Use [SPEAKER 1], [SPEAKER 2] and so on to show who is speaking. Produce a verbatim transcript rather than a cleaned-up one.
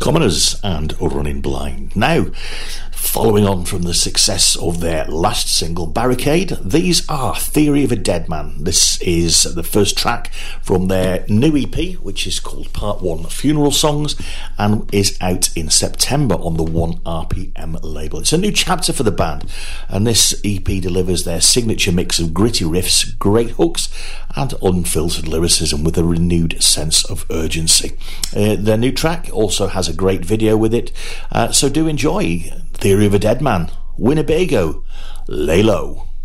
[SPEAKER 1] Commoners and Running Blind. Now, following on from the success of their last single, Barricade, these are Theory of a Dead Man. This is the first track from their new E P, which is called Part one Funeral Songs, and is out in September on the one R P M label. It's a new chapter for the band, and this E P delivers their signature mix of gritty riffs, great hooks, and unfiltered lyricism with a renewed sense of urgency. Uh, their new track also has a great video with it, uh, so do enjoy Theory of a Dead Man, Winnebago, Lay Low.